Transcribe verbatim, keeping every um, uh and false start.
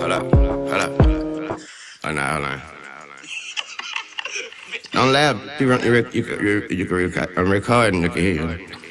Hold up, hold up. Hold on, hold on. Don't laugh. You, you, you, you, you can record. I'm recording. You can hear you.